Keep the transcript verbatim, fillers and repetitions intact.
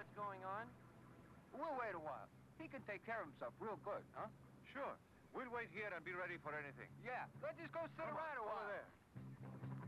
what's going on? We'll wait a while. He can take care of himself real good, huh? Sure. We'll wait here and be ready for anything. Yeah, let's just go sit Come around on, a while. over there.